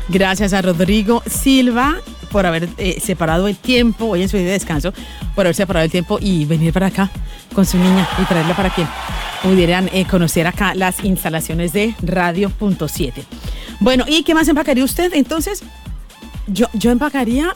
Gracias a Rodrigo Silva por haber separado el tiempo, hoy en su día de descanso, por haber separado el tiempo y venir para acá con su niña y traerla para que pudieran conocer acá las instalaciones de Radio.7. Bueno, ¿y qué más empacaría usted? Entonces, yo empacaría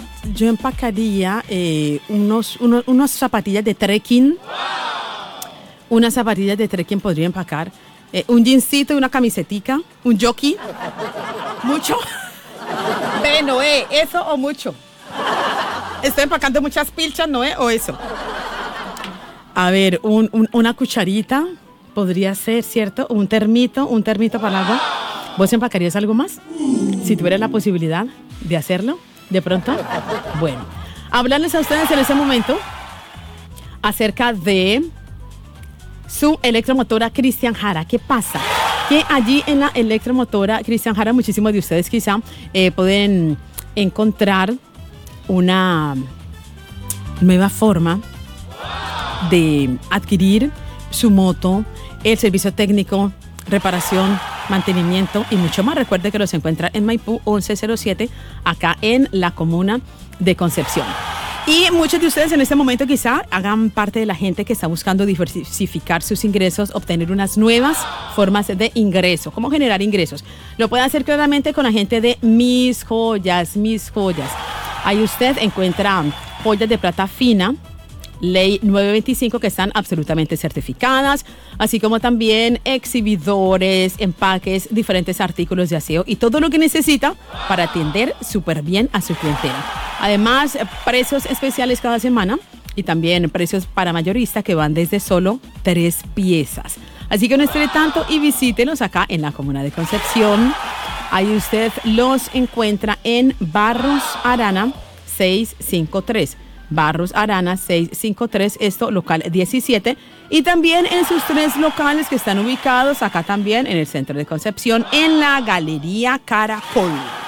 unos zapatillas de trekking. Unas zapatillas de trekking podría empacar. Un jeansito y una camisetica. Un jockey. ¿Mucho? Ve, Noé, ¿eso o mucho? Estoy empacando muchas pilchas, Noé, o eso. A ver, una cucharita podría ser, ¿cierto? Un termito para el agua. ¿Vos empacarías algo más? Si tuvieras la posibilidad de hacerlo, de pronto. Bueno, hablarles a ustedes en este momento acerca de su electromotora Cristian Jara. ¿Qué pasa? Que allí en la electromotora Cristian Jara, muchísimos de ustedes quizá pueden encontrar una nueva forma de adquirir su moto, el servicio técnico, reparación, mantenimiento y mucho más. Recuerde que los encuentra en Maipú 1107, acá en la comuna de Concepción. Y muchos de ustedes en este momento quizá hagan parte de la gente que está buscando diversificar sus ingresos, obtener unas nuevas formas de ingreso. ¿Cómo generar ingresos? Lo puede hacer claramente con la gente de Mis Joyas. Ahí usted encuentra joyas de plata fina, Ley 925, que están absolutamente certificadas, así como también exhibidores, empaques, diferentes artículos de aseo y todo lo que necesita para atender súper bien a su clientela. Además, precios especiales cada semana y también precios para mayorista que van desde solo 3 piezas. Así que no esté tanto y visítelos acá en la comuna de Concepción. Ahí usted los encuentra en Barros Arana 653. Barros Arana 653, esto local 17, y también en sus 3 locales que están ubicados acá también en el centro de Concepción, en la Galería Caracol.